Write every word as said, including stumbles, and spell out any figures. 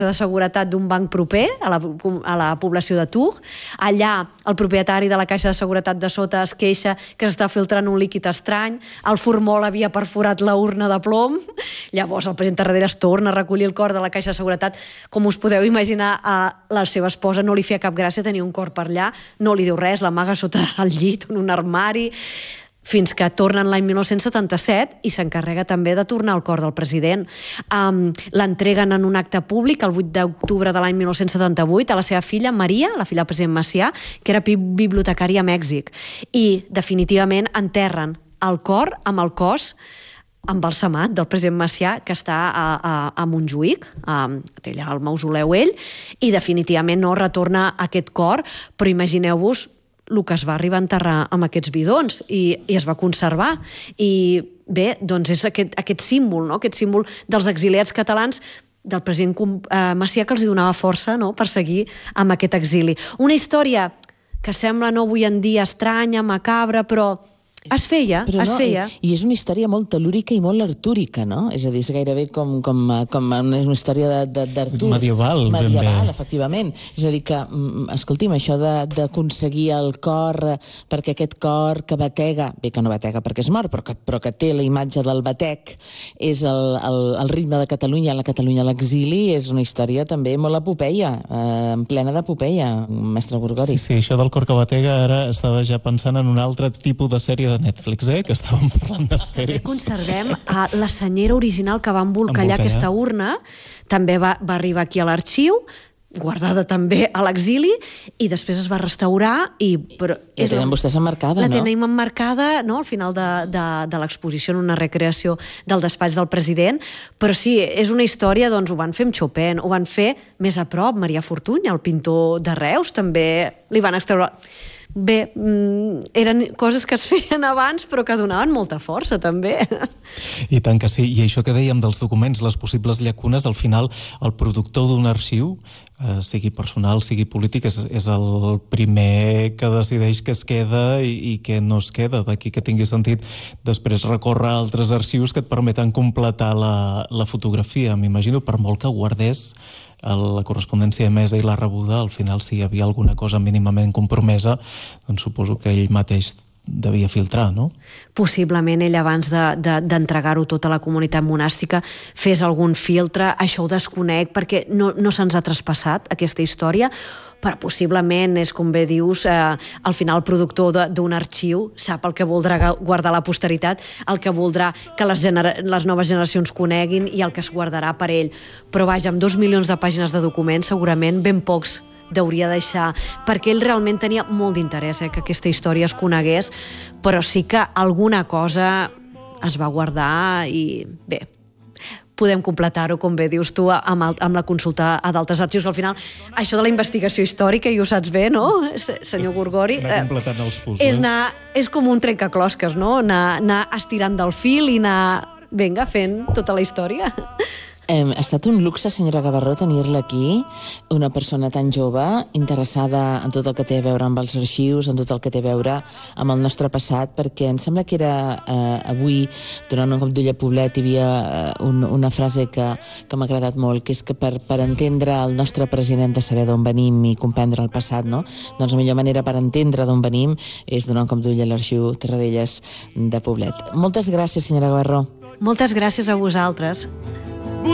de seguretat d'un banc proper a la, a la població de Tours. Allà el propietari de la caixa de seguretat de sota es queixa que s'està filtrant un líquid estrany, el formol havia perforat la urna de plom, llavors el president Tarradellas torna a recollir el cor de la caixa de seguretat. Com us podeu imaginar, a la seva esposa no li feia cap gràcia tenir un cor per allà, no li diu res, l'amaga sota el llit, en un armari, fins que tornen l'any mil nou-cents setanta-set i s'encarrega també de tornar el cor del president. Um, L'entreguen en un acte públic el vuit d'octubre de l'any mil nou-cents setanta-vuit a la seva filla Maria, la filla del president Macià, que era bibliotecària a Mèxic. I definitivament enterren el cor amb el cos embalsamat del president Macià, que està a, a, a Montjuïc, a, té allà el mausoleu ell, i definitivament no retorna aquest cor, però imagineu-vos el que es va arribar a enterrar amb aquests bidons i, i es va conservar. I bé, doncs és aquest, aquest símbol, no? Aquest símbol dels exiliats catalans, del president eh, Macià, que els donava força, no?, per seguir amb aquest exili. Una història que sembla no avui en dia estranya, macabra, però es feia, Però es no, feia. I, I és una història molt telúrica i molt artúrica, no? És a dir, és gairebé com, com, com una història d'Artur. Medieval, ben bé. Medieval, efectivament. És a dir que, escolti'm, això d'aconseguir el cor, perquè aquest cor que batega, bé que no batega perquè és mort, però que, però que té la imatge del batec, és el, el, el ritme de Catalunya, la Catalunya a l'exili, és una història també molt epopeia, eh, en plena d'epopeia, mestre Gorgori. Sí, sí, això del cor que batega, ara estava ja pensant en un altre tipus de sèrie de Netflix, eh? Que estàvem parlant de sèries. També conservem a la senyera original que va embolcallar aquesta urna, també va, va arribar aquí a l'arxiu, guardada també a l'exili, i després es va restaurar i... Però I la tenen vostès emmarcada, la no? La tenim emmarcada, no?, al final de, de, de l'exposició, en una recreació del despatx del president, però sí, és una història, doncs ho van fer amb Chopin, ho van fer més a prop, Marià Fortuny, el pintor de Reus, també li van extreure... Bé, eren coses que es feien abans però que donaven molta força també. I tant que sí, i això que dèiem dels documents, les possibles llacunes, al final el productor d'un arxiu, eh, sigui personal, sigui polític, és, és el primer que decideix que es queda i, i que no es queda, d'aquí que tingui sentit després recórrer a altres arxius que et permeten completar la, la fotografia. M'imagino, per molt que guardés la correspondència emesa i la rebuda, al final, si hi havia alguna cosa mínimament compromesa, doncs suposo que ell mateix devia filtrar, no? Possiblement ell, abans d'entregar-ho de, de, tot a la comunitat monàstica, fes algun filtre. Això ho desconec perquè no, no se'ns ha traspassat aquesta història, però possiblement és, com bé dius, eh, al final el productor d'un arxiu sap el que voldrà guardar la posteritat, el que voldrà que les, les noves generacions coneguin i el que es guardarà per ell. Però vaja, amb dos milions de pàgines de documents, segurament ben pocs hauria de deixar, perquè ell realment tenia molt d'interès eh, que aquesta història es conegués, però sí que alguna cosa es va guardar i bé, podem completar-ho, com bé dius tu, amb, el, amb la consulta a d'altres arxius, que al final això de la investigació històrica, i ho saps bé, no, senyor Gorgori? Anar completant els puzzles. És, anar, és com un trencaclosques, no? Anar, anar estirant del fil i anar, vinga, fent tota la història. Eh, ha estat un luxe, senyora Gavarró, tenir-la aquí, una persona tan jove, interessada en tot el que té a veure amb els arxius, en tot el que té a veure amb el nostre passat, perquè em sembla que era eh, avui, donant un cop d'ull a Poblet, hi havia eh, un, una frase que, que m'ha agradat molt, que és que per, per entendre el nostre present hem de saber d'on venim i comprendre el passat, no? Doncs la millor manera per entendre d'on venim és donar un cop d'ull a l'arxiu Tarradellas de Poblet. Moltes gràcies, senyora Gavarró. Moltes gràcies a vosaltres.